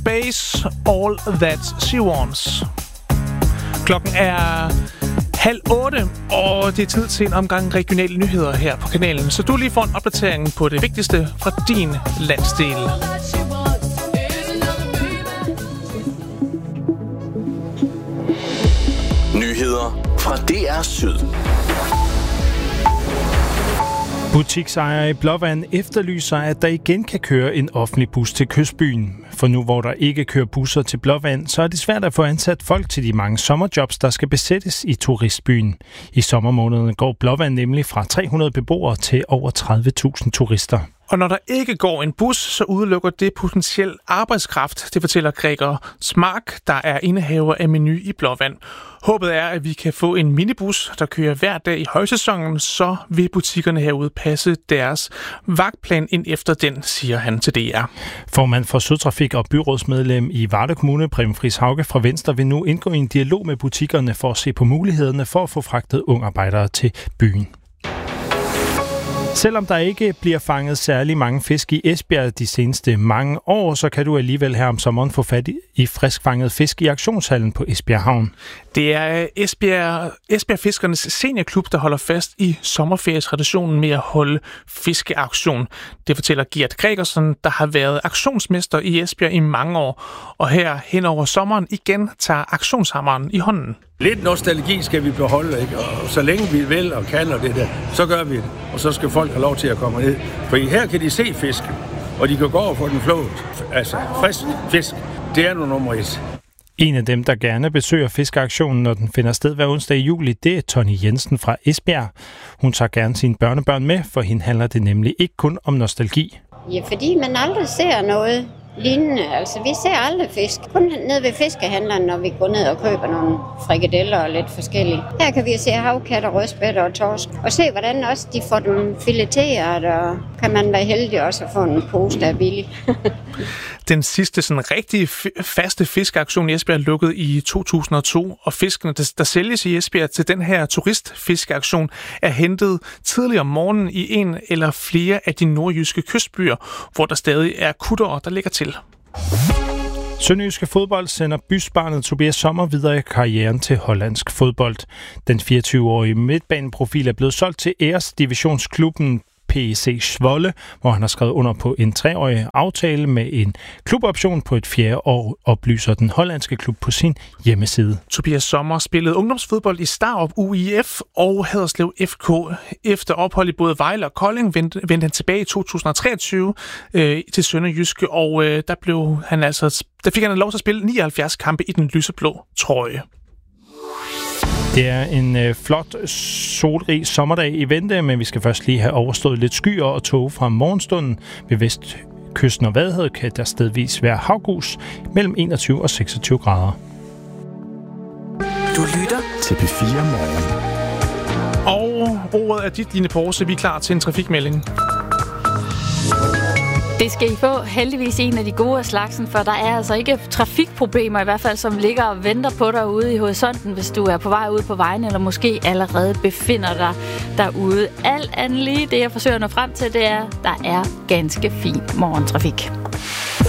Base, All That She Wants. Klokken er 7:30, og det er tid til en omgang regionale nyheder her på kanalen. Så du lige får en opdatering på det vigtigste fra din landsdel. Nyheder fra DR Syd. Butiksejere i Blåvand efterlyser, at der igen kan køre en offentlig bus til Kystbyen. For nu hvor der ikke kører busser til Blåvand, så er det svært at få ansat folk til de mange sommerjobs, der skal besættes i turistbyen. I sommermånederne går Blåvand nemlig fra 300 beboere til over 30.000 turister. Og når der ikke går en bus, så udelukker det potentiel arbejdskraft, det fortæller Gregor Smark, der er indehaver af Menu i Blåvand. Håbet er, at vi kan få en minibus, der kører hver dag i højsæsonen, så vil butikkerne herude passe deres vagtplan ind efter den, siger han til DR. Formand for Sydtrafik og byrådsmedlem i Varde Kommune, Preben Friis Hauge fra Venstre, vil nu indgå i en dialog med butikkerne for at se på mulighederne for at få fragtet ungarbejdere til byen. Selvom der ikke bliver fanget særlig mange fisk i Esbjerg de seneste mange år, så kan du alligevel her om sommeren få fat i friskfanget fisk i auktionshallen på Esbjerg Havn. Det er Esbjerg Fiskernes seniorklub, der holder fast i sommerferietraditionen med at holde fiskeauktion. Det fortæller Gert Gregersen, der har været auktionsmester i Esbjerg i mange år, og her hen over sommeren igen tager auktionshammeren i hånden. Lidt nostalgi skal vi beholde, ikke? Og så længe vi vil og kan og det der, så gør vi det. Og så skal folk have lov til at komme ned. For her kan de se fisken, og de kan gå over for den flåde. Altså, frisk fisk, det er nu nummer 1. En af dem, der gerne besøger fiskeauktionen, når den finder sted hver onsdag i juli, det er Tony Jensen fra Esbjerg. Hun tager gerne sine børnebørn med, for hende handler det nemlig ikke kun om nostalgi. Ja, fordi man aldrig ser noget lignende. Altså, vi ser aldrig fisk. Kun ned ved fiskehandleren, når vi går ned og køber nogle frikadeller og lidt forskellige. Her kan vi se havkatter, rødspætter og torsk. Og se, hvordan også de får dem fileteret, og kan man være heldig også at få en pose, der er billig. Den sidste sådan rigtig faste fiskeauktion i Esbjerg lukkede i 2002, og fiskene, der sælges i Esbjerg til den her turistfiskeauktion, er hentet tidligere om morgenen i en eller flere af de nordjyske kystbyer, hvor der stadig er kuttere, der ligger til. Sønderjyske Fodbold sender bysbarnet Tobias Sommer videre i karrieren til hollandsk fodbold. Den 24-årige midtbaneprofil er blevet solgt til æresdivisionsklubben PEC Zwolle, hvor han har skrevet under på en 3-årig aftale med en kluboption på et 4. år, oplyser den hollandske klub på sin hjemmeside. Tobias Sommer spillede ungdomsfodbold i Starup UIF og Haderslev FK. Efter ophold i både Vejle og Kolding vendte han tilbage i 2023 til Sønderjyske, og der fik han lov til at spille 79 kampe i den lyseblå trøje. Det er en flot, solrig sommerdag i vente, men vi skal først lige have overstået lidt skyer og tåge fra morgenstunden. Ved vestkysten og Vadehavet kan der stedvis være havgus mellem 21 og 26 grader. Du lytter til P4 Morgen. Og ordet er dit, Line Porse. Vi er klar til en trafikmelding. Det skal I få heldigvis en af de gode af slagsen, for der er altså ikke trafikproblemer i hvert fald, som ligger og venter på dig ude i horisonten, hvis du er på vej ud på vejen, eller måske allerede befinder dig derude. Alt andet lige, det jeg forsøger at nå frem til, det er, der er ganske fin morgentrafik.